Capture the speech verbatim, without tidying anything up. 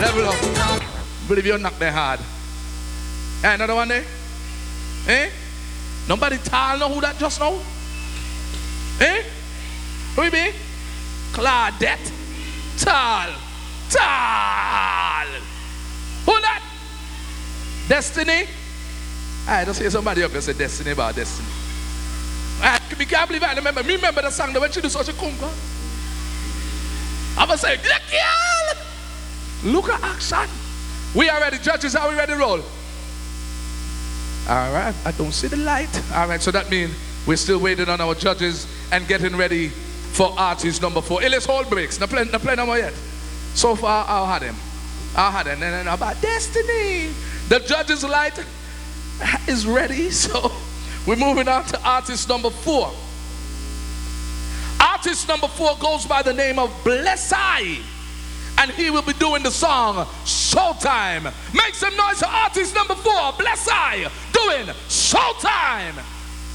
Level up. Believe you knock them hard. Hey, another one there? Eh? Nobody tall know who that just know? Eh? Who you be? Claudette. Tall. Tall. Who that? Destiny? I just hear somebody up and say Destiny about Destiny. I can't believe I remember. Me remember the song that when she do such a conga. I'm going to say, look at action. We are ready, judges. Are we ready to roll? All right. I don't see the light. All right. So that means we're still waiting on our judges and getting ready for artist number four. Hey, let's hold breaks. Not play, not play no more yet. So far, I'll have him. I'll have him. And then about Destiny. The judges' light is ready. So we're moving on to artist number four. Artist number four goes by the name of Bless I. And he will be doing the song Showtime. Make some noise for artist number four, Bless I, doing Showtime.